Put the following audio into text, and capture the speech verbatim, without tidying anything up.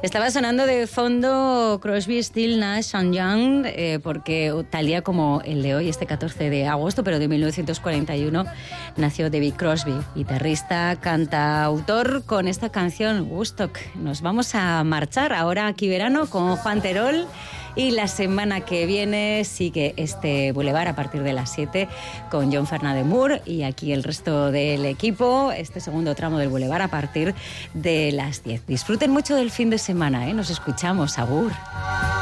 Estaba sonando de fondo Crosby, Stills, Nash and Young, eh, porque tal día como el de hoy, este catorce de agosto, pero de mil novecientos cuarenta y uno, nació David Crosby, guitarrista, cantautor, con esta canción Woodstock. Nos vamos a marchar ahora aquí verano con Juan Terol. Y la semana que viene sigue este Boulevard a partir de las siete con John Fernández Moore y aquí el resto del equipo, este segundo tramo del Boulevard a partir de las diez. Disfruten mucho del fin de semana, ¿eh? Nos escuchamos, agur.